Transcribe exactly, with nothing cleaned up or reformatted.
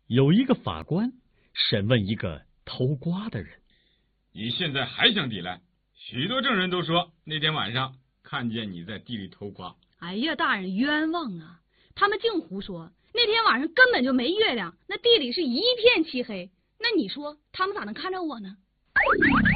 有一个法官审问一个偷瓜的人：“ 你现在还想抵赖？许多证人都说那天晚上看见你在地里偷瓜。” 哎呀，大人冤枉啊！他们净胡说，那天晚上根本就没月亮，那地里是一片漆黑。那你说他们咋能看着我呢？